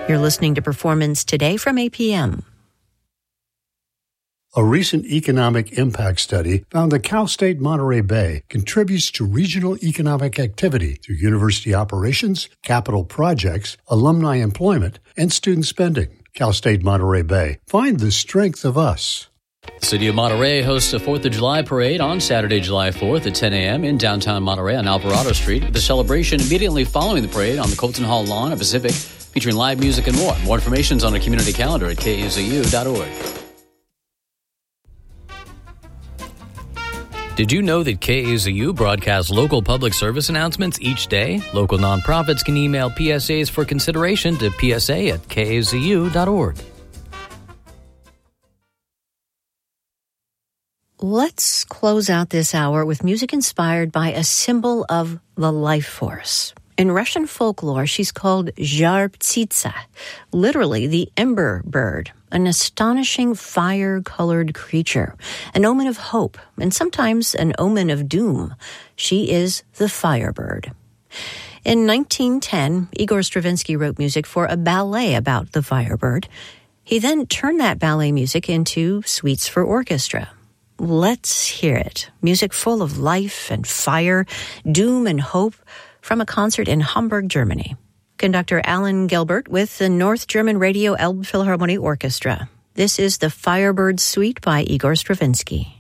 You're listening to Performance Today from APM. A recent economic impact study found that Cal State Monterey Bay contributes to regional economic activity through university operations, capital projects, alumni employment, and student spending. Cal State Monterey Bay. Find the strength of us. The City of Monterey hosts a 4th of July parade on Saturday, July 4th at 10 a.m. in downtown Monterey on Alvarado Street, with the celebration immediately following the parade on the Colton Hall lawn at Pacific, featuring live music and more. More information is on our community calendar at kuzu.org. Did you know that KAZU broadcasts local public service announcements each day? Local nonprofits can email PSAs for consideration to psa@kazu.org. Let's close out this hour with music inspired by a symbol of the life force. In Russian folklore, she's called Zhar Ptsitsa, literally the ember bird, an astonishing fire-colored creature, an omen of hope, and sometimes an omen of doom. She is the firebird. In 1910, Igor Stravinsky wrote music for a ballet about the firebird. He then turned that ballet music into suites for orchestra. Let's hear it. Music full of life and fire, doom and hope, from a concert in Hamburg, Germany. Conductor Alan Gelbert with the North German Radio Elbphilharmonie Orchestra. This is the Firebird Suite by Igor Stravinsky.